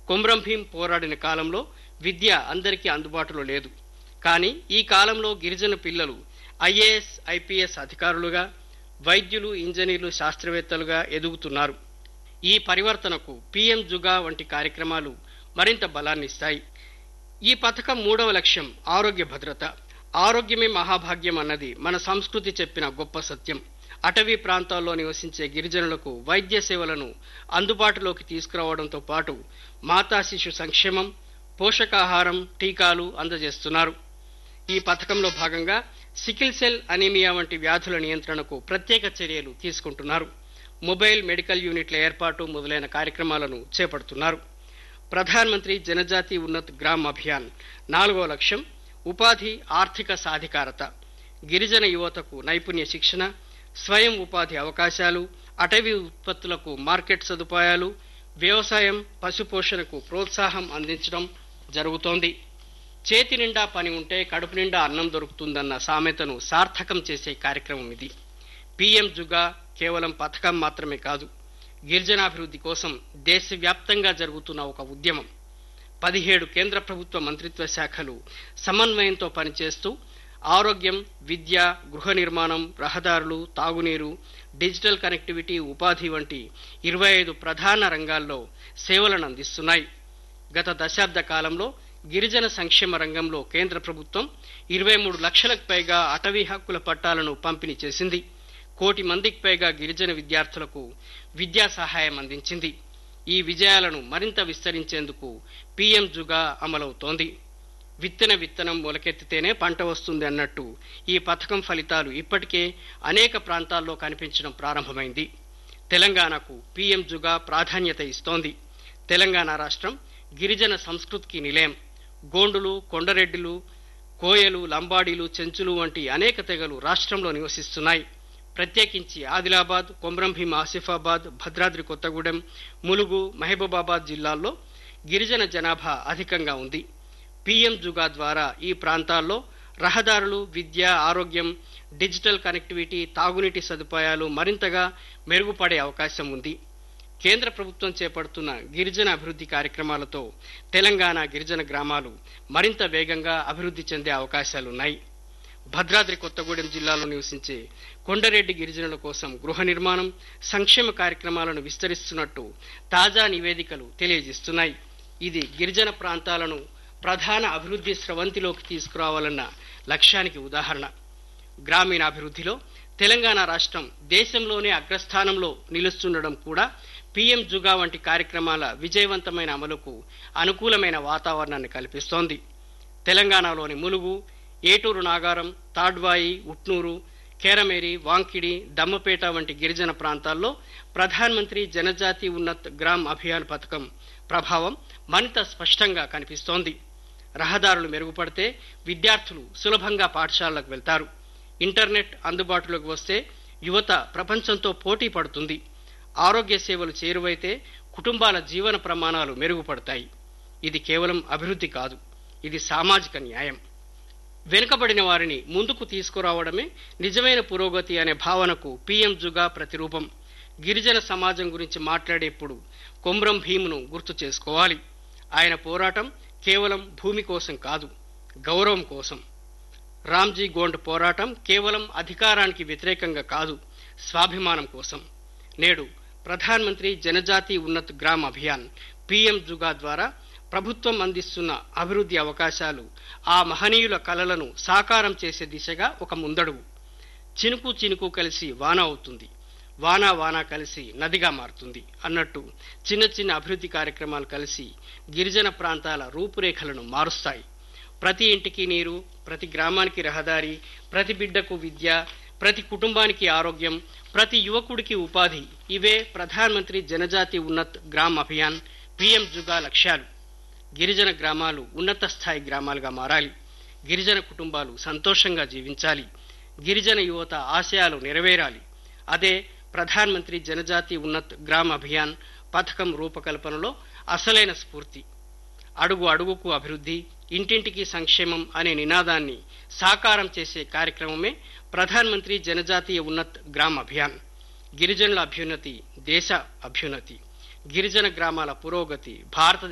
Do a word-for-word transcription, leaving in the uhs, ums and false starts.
కొమ్రం భీం పోరాడిన కాలంలో విద్య అందరికీ అందుబాటులో లేదు. కానీ ఈ కాలంలో గిరిజన పిల్లలు ఐఏఎస్ ఐపీఎస్ అధికారులుగా, వైద్యులు, ఇంజనీర్లు, శాస్త్రవేత్తలుగా ఎదుగుతున్నారు. ఈ పరివర్తనకు పీఎం జుగా వంటి కార్యక్రమాలు మరింత బలాన్నిస్తాయి. ఈ పథకం మూడవ లక్ష్యం ఆరోగ్య భద్రత. ఆరోగ్యమే మహాభాగ్యం అన్నది మన సంస్కృతి చెప్పిన గొప్ప సత్యం. అటవీ ప్రాంతాల్లో నివసించే గిరిజనులకు వైద్య సేవలను అందుబాటులోకి తీసుకురావడంతో పాటు మాతా శిశు సంక్షేమం, పోషకాహారం, టీకాలు అందజేస్తున్నారు. ఈ పథకంలో భాగంగా సికిల్ సెల్ అనీమియా వంటి వ్యాధుల నియంత్రణకు ప్రత్యేక చర్యలు తీసుకుంటున్నారు. మొబైల్ మెడికల్ యూనిట్ల ఏర్పాటు మొదలైన కార్యక్రమాలను చేపడుతున్నారు. ప్రధాన్ మంత్రి జనజాతి ఉన్నత్ గ్రామ్ అభియాన్ నాలుగో లక్ష్యం ఉపాధి, ఆర్థిక సాధికారత. గిరిజన యువతకు నైపుణ్య శిక్షణ, స్వయం ఉపాధి అవకాశాలు, అటవీ ఉత్పత్తులకు మార్కెట్ సదుపాయాలు, వ్యవసాయం, పశుపోషణకు ప్రోత్సాహం అందించడం జరుగుతోంది. చేతి నిండా పని ఉంటే కడుపు నిండా అన్నం దొరుకుతుందన్న సామెతను సార్థకం చేసే కార్యక్రమం ఇది. పీఎం జుగా కేవలం పథకం మాత్రమే కాదు, గిరిజనాభివృద్ధి కోసం దేశవ్యాప్తంగా జరుగుతున్న ఒక ఉద్యమం. పదిహేడు కేంద్ర ప్రభుత్వ మంత్రిత్వ శాఖలు సమన్వయంతో పనిచేస్తూ ఆరోగ్యం, విద్య, గృహ నిర్మాణం, రహదారులు, తాగునీరు, డిజిటల్ కనెక్టివిటీ, ఉపాధి వంటి ఇరవై ఐదు ప్రధాన రంగాల్లో సేవలను అందిస్తున్నాయి. గత దశాబ్ద కాలంలో గిరిజన సంక్షేమ రంగంలో కేంద్ర ప్రభుత్వం ఇరవై మూడు లక్షలకు పైగా అటవీ హక్కుల పట్టాలను పంపిణీ చేసింది. కోటి మందికి పైగా గిరిజన విద్యార్థులకు విద్యా సహాయం అందించింది. ఈ విజయాలను మరింత విస్తరించేందుకు పీఎం జుగా అమలవుతోంది. విత్తన విత్తనం మొలకెత్తితేనే పంట వస్తుంది అన్నట్టు ఈ పథకం ఫలితాలు ఇప్పటికే అనేక ప్రాంతాల్లో కనిపించడం ప్రారంభమైంది. తెలంగాణకు పీఎం జుగా ప్రాధాన్యత ఇస్తోంది. తెలంగాణ రాష్ట్రం గిరిజన సంస్కృతికి నిలయం. గోండులు, కొండరెడ్డిలు, కోయలు, లంబాడీలు, చెంచులు వంటి అనేక తెగలు రాష్ట్రంలో నివసిస్తున్నాయి. ప్రత్యేకించి ఆదిలాబాద్, కొమ్రం భీం, ఆసిఫాబాద్, భద్రాద్రి కొత్తగూడెం, ములుగు, మహబూబాబాద్ జిల్లాల్లో గిరిజన జనాభా అధికంగా ఉంది. పీఎం జుగా ద్వారా ఈ ప్రాంతాల్లో రహదారులు, విద్య, ఆరోగ్యం, డిజిటల్ కనెక్టివిటీ, తాగునీటి సదుపాయాలు మరింతగా మెరుగుపడే అవకాశం ఉంది. కేంద్ర ప్రభుత్వం చేపడుతున్న గిరిజన అభివృద్ధి కార్యక్రమాలతో తెలంగాణ గిరిజన గ్రామాలు మరింత వేగంగా అభివృద్ధి చెందే అవకాశాలున్నాయి. భద్రాద్రి కొత్తగూడెం జిల్లాలో నివసించే కొండరెడ్డి గిరిజనుల కోసం గృహ నిర్మాణం, సంక్షేమ కార్యక్రమాలను విస్తరిస్తున్నట్టు తాజా నివేదికలు తెలియజేస్తున్నాయి. ఇది గిరిజన ప్రాంతాలను ప్రధాన అభివృద్ధి స్రవంతిలోకి తీసుకురావాలన్న లక్ష్యానికి ఉదాహరణ. గ్రామీణాభివృద్ధిలో తెలంగాణ రాష్ట్రం దేశంలోనే అగ్రస్థానంలో నిలుస్తుండడం కూడా పీఎం జుగా వంటి కార్యక్రమాల విజయవంతమైన అమలుకు అనుకూలమైన వాతావరణాన్ని కల్పిస్తోంది. తెలంగాణలోని ములుగు, ఏటూరు నాగారం, తాడ్వాయి, ఉట్నూరు, కేరమేరి, వాంకిడి, దమ్మపేట వంటి గిరిజన ప్రాంతాల్లో ప్రధాన్ మంత్రి జనజాతి ఉన్నత్ గ్రామ్ అభియాన్ పథకం ప్రభావం మరింత స్పష్టంగా కనిపిస్తోంది. రహదారులు మెరుగుపడితే విద్యార్థులు సులభంగా పాఠశాలలకు వెళ్తారు. ఇంటర్నెట్ అందుబాటులోకి వస్తే యువత ప్రపంచంతో పోటీ పడుతుంది. ఆరోగ్య సేవలు చేరువైతే కుటుంబాల జీవన ప్రమాణాలు మెరుగుపడతాయి. ఇది కేవలం అభివృద్ధి కాదు, ఇది సామాజిక న్యాయం. వెనుకబడిన వారిని ముందుకు తీసుకురావడమే నిజమైన పురోగతి అనే భావనకు పీఎం జుగా ప్రతిరూపం. గిరిజన సమాజం గురించి మాట్లాడేప్పుడు కొమ్రం భీమును గుర్తు చేసుకోవాలి. ఆయన పోరాటం కేవలం భూమి కోసం కాదు, గౌరవం కోసం. రామ్జీ గోండ్ పోరాటం కేవలం అధికారానికి వ్యతిరేకంగా కాదు, స్వాభిమానం కోసం. నేడు ప్రధాన్ మంత్రి జనజాతి ఉన్నత్ గ్రామ్ అభియాన్ పీఎం జుగా ద్వారా ప్రభుత్వం అందిస్తున్న అభివృద్ధి అవకాశాలు ఆ మహనీయుల కలలను సాకారం చేసే దిశగా ఒక ముందడుగు. చినుకు చినుకు కలిసి వాన అవుతుంది, వాన వాన కలిసి నదిగా మారుతుంది అన్నట్టు చిన్న చిన్న అభివృద్ధి కార్యక్రమాలు కలిసి గిరిజన ప్రాంతాల రూపురేఖలను మారుస్తాయి. ప్రతి ఇంటికి నీరు, ప్రతి గ్రామానికి రహదారి, ప్రతి బిడ్డకు విద్య, ప్రతి కుటుంబానికి ఆరోగ్యం, ప్రతి యువకుడికి ఉపాధి, ఇవే ప్రధాన్ మంత్రి జనజాతి ఉన్నత్ గ్రామ్ అభియాన్ పీఎం జుగా లక్ష్యాలు. గిరిజన గ్రామాలు ఉన్నత స్థాయి గ్రామాలుగా మారాలి. గిరిజన కుటుంబాలు సంతోషంగా జీవించాలి. గిరిజన యువత ఆశయాలు నెరవేరాలి. అదే ప్రధాన్ మంత్రి జనజాతి ఉన్నత్ గ్రామ్ అభియాన్ పథకం రూపకల్పనలో అసలైన స్ఫూర్తి. అడుగు అడుగుకు అభివృద్ధి, ఇంటింటికి సంక్షేమం అనే నినాదాన్ని సాకారం చేసే కార్యక్రమమే ప్రధాన్ మంత్రి జనజాతీయ ఉన్నత్ గ్రామ్ అభియాన్. గిరిజనుల అభ్యున్నతి దేశ అభ్యున్నతి, గిరిజన గ్రామాల పురోగతి భారత